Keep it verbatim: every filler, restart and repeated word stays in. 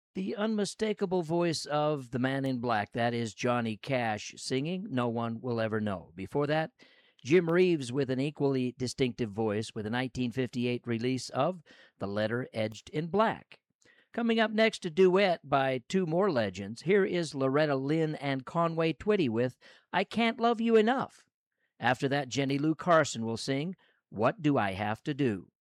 The unmistakable voice of the man in black, that is Johnny Cash singing No One Will Ever Know. Before that, Jim Reeves with an equally distinctive voice with a nineteen fifty-eight release of The Letter Edged in Black. Coming up next, a duet by two more legends. Here is Loretta Lynn and Conway Twitty with I Can't Love You Enough. After that, Jenny Lou Carson will sing What Do I Have to Do?